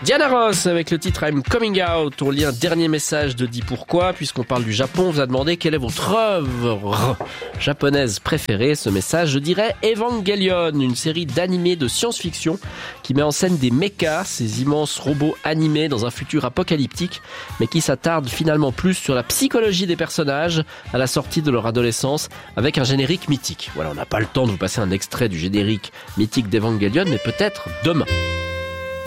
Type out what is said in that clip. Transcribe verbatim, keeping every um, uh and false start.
Diana Ross avec le titre I'm Coming Out. On lit un dernier message de Dis Pourquoi. Puisqu'on parle du Japon, on vous a demandé quelle est votre œuvre japonaise préférée. Ce message, je dirais Evangelion, une série d'animés de science-fiction qui met en scène des mechas, ces immenses robots animés dans un futur apocalyptique, mais qui s'attarde finalement plus sur la psychologie des personnages à la sortie de leur adolescence avec un générique mythique. Voilà, on n'a pas le temps de vous passer un extrait du générique mythique d'Evangelion, mais peut-être demain.